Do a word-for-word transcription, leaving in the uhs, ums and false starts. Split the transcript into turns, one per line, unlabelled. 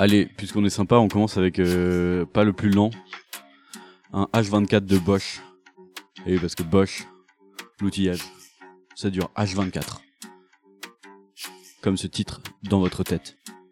Allez, puisqu'on est sympa, on commence avec euh, pas le plus lent, un H vingt-quatre de Bosch. Et oui, parce que Bosch, l'outillage, ça dure H vingt-quatre. Comme ce titre dans votre tête.